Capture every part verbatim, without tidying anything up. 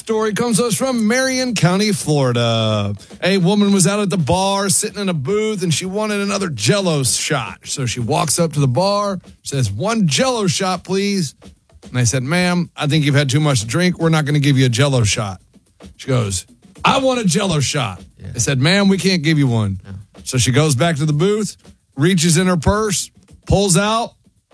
story comes to us from Marion County, Florida. A woman was out at the bar sitting in a booth and she wanted another Jell-O shot. So she walks up to the bar, says, one Jell-O shot, please. And they said, ma'am, I think you've had too much to drink. We're not going to give you a Jell-O shot. She goes, I want a Jell-O shot. Yeah. They said, ma'am, we can't give you one. No. So she goes back to the booth, reaches in her purse, pulls out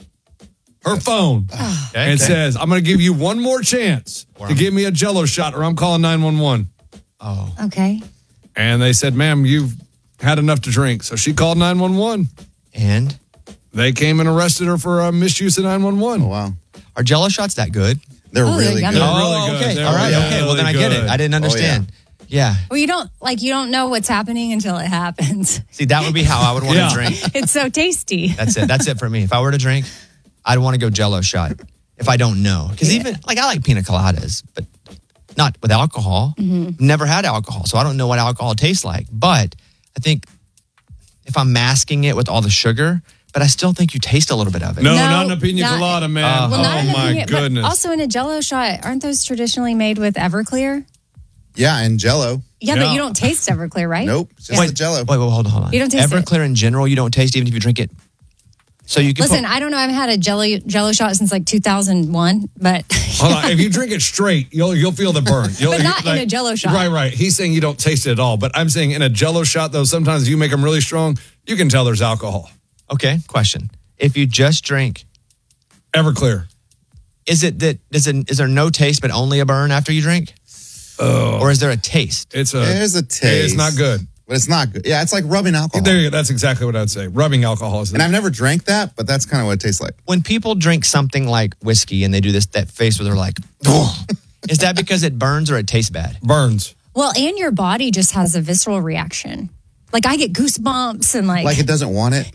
her phone, okay, and okay. says, I'm going to give you one more chance wow. to give me a Jell-O shot or I'm calling nine one one. Oh. Okay. And they said, ma'am, you've had enough to drink. So she called nine one one. And? They came and arrested her for uh, misuse of nine one one. Oh, wow. Are Jell-O shots that good? They're oh, really they're good. Oh, really good. Okay. They're All right. really Okay. Well, then I get good. it. I didn't understand. Oh, yeah. yeah. Well, you don't, like, you don't know what's happening until it happens. See, that would be how I would want yeah. to drink. It's so tasty. That's it. That's it for me. If I were to drink, I'd want to go Jell-O shot if I don't know. Because Yeah. even, like, I like pina coladas, but not with alcohol. Mm-hmm. Never had alcohol, so I don't know what alcohol tastes like. But I think if I'm masking it with all the sugar, but I still think you taste a little bit of it. No, No, not in a pina not- colada, man. Uh, Well, not oh, in a my opinion, but goodness. also in a Jell-O shot, aren't those traditionally made with Everclear? Yeah, and Jell-O. Yeah, Yeah. but you don't taste Everclear, right? Nope, it's just Wait, the Jell-O. Wait, wait, hold on, hold on. You don't taste it. Everclear in general, you don't taste even if you drink it. So you can Listen, put, I don't know. I haven't had a Jello Jello shot since like two thousand one, but Hold on. If you drink it straight, you'll you'll feel the burn. You'll, But not you- in a Jell-O shot. Right, right. He's saying you don't taste it at all, but I'm saying in a Jell-O shot, though, sometimes if you make them really strong, you can tell there's alcohol. okay, question. If you just drink, Everclear. is it that is it is there no taste but only a burn after you drink? Oh. Or is there a taste? It's a. There's a taste. It's not good. But it's not good. Yeah, it's like rubbing alcohol. There you go. That's exactly what I'd say. Rubbing alcohol is. And I've never drank that, but that's kind of what it tastes like. When people drink something like whiskey and they do this that face where they're like, oh, is that because it burns or it tastes bad? burns. well, and your body just has a visceral reaction. Like I get goosebumps and like, Like it doesn't want it.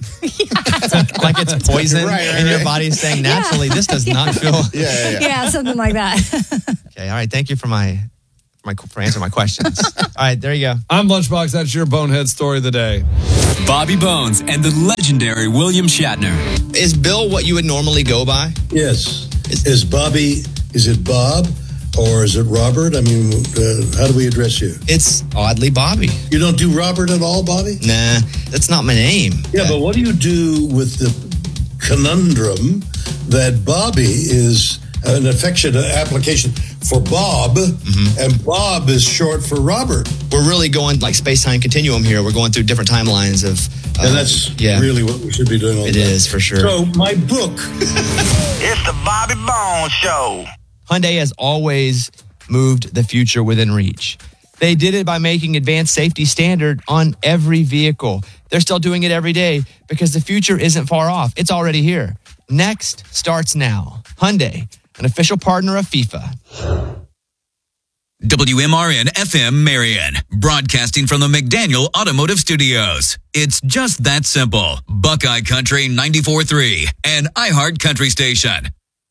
Like it's poison Right, right, and your right. body's saying naturally this does not feel. Yeah, yeah, yeah. yeah, something like that. Okay, all right. Thank you for my my for answering my questions. All right, there you go. I'm Lunchbox. That's your bonehead story of the day. Bobby Bones and the legendary William Shatner. Is Bill what you would normally go by? Yes. Is Bobby, is it Bob or is it Robert? I mean, uh, how do we address you? It's oddly Bobby. You don't do Robert at all, Bobby? Nah, that's not my name. Yeah, but what do you do with the conundrum that Bobby is an affectionate application for Bob, mm-hmm. and Bob is short for Robert? We're really going like space-time continuum here. We're going through different timelines of... Uh, And that's yeah, really what we should be doing all the it time. is for sure. So my book... It's the Bobby Bones Show. Hyundai has always moved the future within reach. They did it by making advanced safety standard on every vehicle. They're still doing it every day because the future isn't far off. It's already here. Next starts now. Hyundai, an official partner of FIFA. W M R N F M Marion, broadcasting from the McDaniel Automotive Studios. It's just that simple. Buckeye Country ninety-four point three and iHeart Country Station.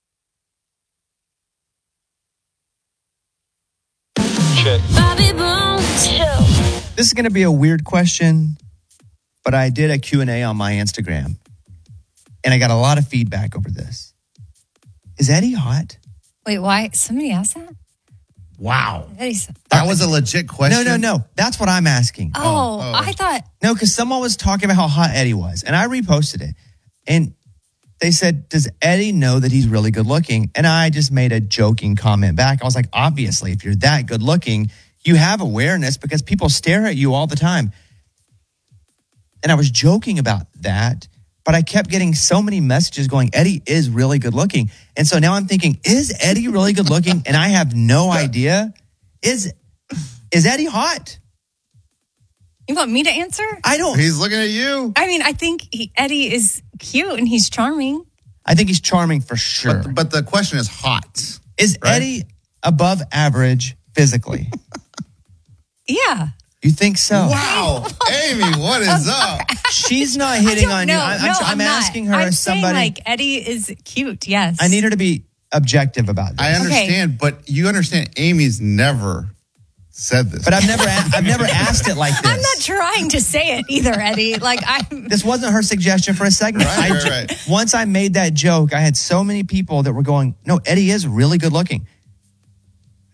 Shit. Bobby Bones Show. This is going to be a weird question, but I did a Q and A on my Instagram, and I got a lot of feedback over this. Is Eddie hot? Wait, why? Somebody asked that? Wow. Eddie's, That was a legit question. No, no, no. That's what I'm asking. oh, oh. I thought, No, because someone was talking about how hot Eddie was, and I reposted it. And they said, does Eddie know that he's really good looking? And I just made a joking comment back. I was like, obviously, if you're that good looking, you have awareness because people stare at you all the time. And I was joking about that, but I kept getting so many messages going, Eddie is really good looking. And so now I'm thinking, is Eddie really good looking? And I have no idea. Is, is Eddie hot? you want me to answer? I don't. He's looking at you. I mean, I think he, Eddie is cute and he's charming. I think he's charming for sure. But, but the question is hot. Is Right? Eddie above average physically? Yeah. You think so? Wow. Amy, what is up? She's not hitting on you. No, I'm, no, I'm, I'm not. asking her I'm as saying, somebody. like, Eddie is cute, yes. I need her to be objective about this. I understand, but you understand Amy's never said this. but I've never, a- I've never asked it like this. I'm not trying to say it either, Eddie. Like, I'm... This wasn't her suggestion for a segment. Right, I right, ju- right. Once I made that joke, I had so many people that were going, "No, Eddie is really good looking."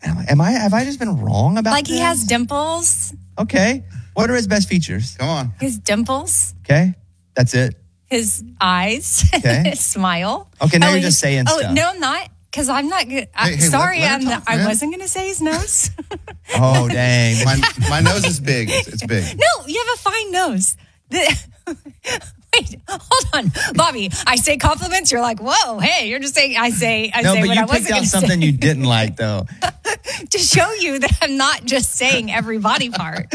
Am I? Have I just been wrong about Like this? he has dimples. Okay. What are his best features? Come on. His dimples. Okay. That's it. His eyes. Okay. His smile. Okay, now Oh, you're he's- just saying oh, stuff. no, I'm not. Because I'm not good. I'm Hey, hey, let- sorry, let her I'm talk, not, I man. wasn't going to say his nose. Oh, dang. My, my nose is big. It's, it's big. No, you have a fine nose. The- Wait, hold on, Bobby. I say compliments. You're like, whoa, hey. You're just saying. I say. I No, say but what you I wasn't picked going out to say something you didn't like, though. to show you that I'm not just saying every body part.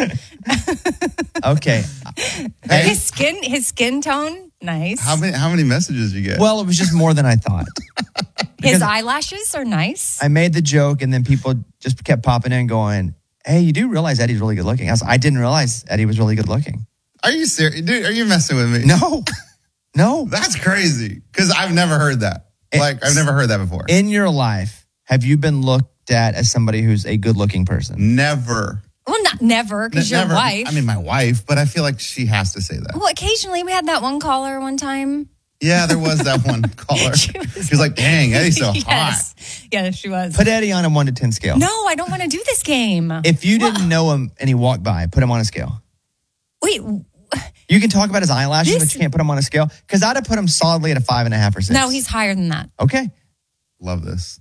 Okay. His skin, his skin tone, nice. How many how many messages you get? Well, it was just more than I thought. His eyelashes are nice. I made the joke, and then people just kept popping in going, hey, you do realize Eddie's really good looking. I, was, I didn't realize Eddie was really good looking. Are you serious? Dude, are you messing with me? No. No. That's crazy. Because I've never heard that. It's- Like, I've never heard that before. In your life, have you been looked at as somebody who's a good looking person? Never. Well, not never, because your Never. wife. I mean, my wife, but I feel like she has to say that. well, occasionally we had that one caller one time. Yeah, there was that one caller. She She was was, like, dang, Eddie's so hot. yes. Yes, she was. Put Eddie on a one to ten scale. No, I don't want to do this game. If you didn't know him and he walked by, put him on a scale. Wait, You can talk about his eyelashes, This- but you can't put him on a scale. Because I'd have put him solidly at a five and a half or six. no, he's higher than that. Okay. Love this.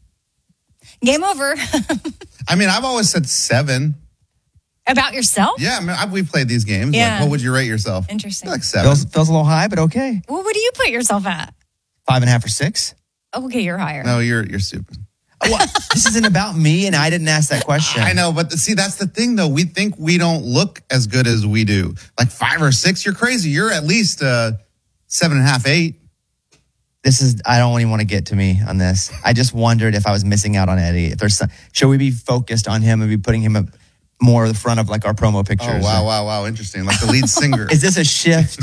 Game over. I mean, I've always said seven. About yourself? Yeah, I mean, I, we've played these games. Yeah. Like, what would you rate yourself? Interesting. Like seven. Feels, feels a little high, but okay. Well, what do you put yourself at? Five and a half or six. Okay, you're higher. No, you're you're stupid. What? This isn't about me, and I didn't ask that question. I know, but see, that's the thing, though. We think we don't look as good as we do. Like five or six, you're crazy. You're at least uh, seven and a half, eight. This is, I don't even want to get to me on this. I just wondered if I was missing out on Eddie. If there's some, should we be focused on him and be putting him at more at the front of like our promo pictures? Oh, wow, wow, wow. Interesting. Like the lead singer. Is this a shift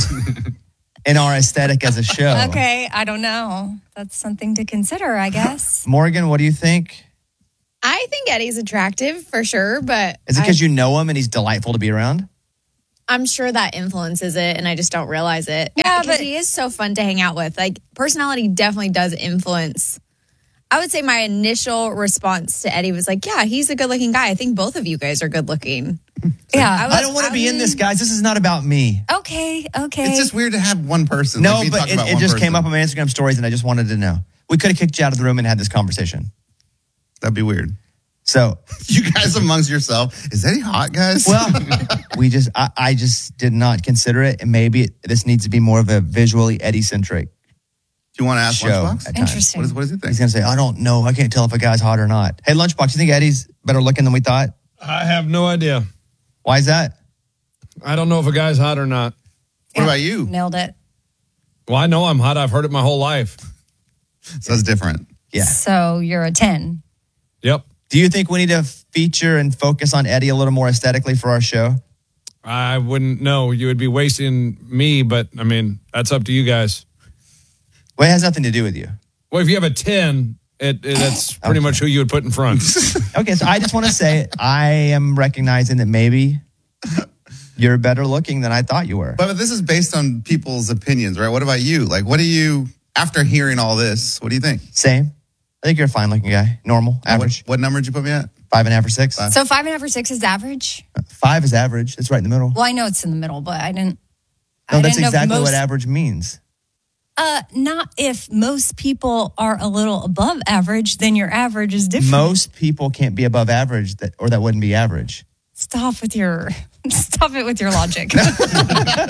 in our aesthetic as a show? Okay, I don't know. That's something to consider, I guess. Morgan, what do you think? I think Eddie's attractive for sure, but Is it because I- you know him and he's delightful to be around? I'm sure that influences it, and I just don't realize it. Yeah, because but- he is so fun to hang out with. Like personality definitely does influence. I would say my initial response to Eddie was like, "Yeah, he's a good-looking guy. I think both of you guys are good-looking." Yeah. I was- I don't want to be in I- this, guys. This is not about me. Okay, okay. It's just weird to have one person. No, Like, we but talk it, about it one just person. came up on my Instagram stories, and I just wanted to know. We could have kicked you out of the room and had this conversation. That'd be weird. So, You guys amongst yourself, is Eddie hot, guys? well, we just, I, I just did not consider it, and maybe it, this needs to be more of a visually Eddie-centric do you want to ask show. Lunchbox? at times. Interesting. What, is, what does he think? He's going to say, I don't know. I can't tell if a guy's hot or not. Hey, Lunchbox, you think Eddie's better looking than we thought? I have no idea. Why is that? I don't know if a guy's hot or not. What about you? Nailed it. Well, I know I'm hot. I've heard it my whole life. So that's different. Yeah. So you're a ten. Yep. Do you think we need to feature and focus on Eddie a little more aesthetically for our show? I wouldn't know. You would be wasting me, but I mean, that's up to you guys. Well, it has nothing to do with you. Well, if you have a ten, it, it that's pretty Okay. much who you would put in front. Okay, so I just want to say I am recognizing that maybe you're better looking than I thought you were. But, but this is based on people's opinions, right? What about you? Like, what do you, after hearing all this, what do you think? Same. I think you're a fine looking guy. Normal, average. What, what number did you put me at? Five and a half or six. Five. So five and a half or six is average. Five is average. It's right in the middle. Well, I know it's in the middle, but I didn't. No, I that's didn't know if exactly most, what average means. Uh, not if most people are a little above average, then your average is different. Most people can't be above average, that or that wouldn't be average. Stop with your, stop it with your logic.